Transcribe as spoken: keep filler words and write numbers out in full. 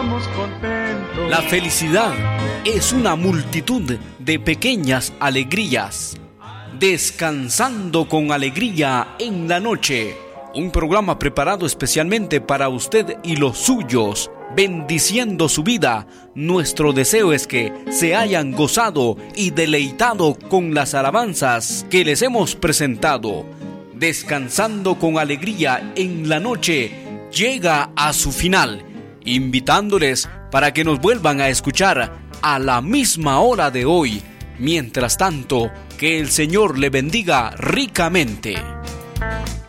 estamos contentos. La felicidad es una multitud de pequeñas alegrías. Descansando con alegría en la noche. Un programa preparado especialmente para usted y los suyos, bendiciendo su vida. Nuestro deseo es que se hayan gozado y deleitado con las alabanzas que les hemos presentado. Descansando con alegría en la noche llega a su final, invitándoles para que nos vuelvan a escuchar a la misma hora de hoy. Mientras tanto, que el Señor le bendiga ricamente.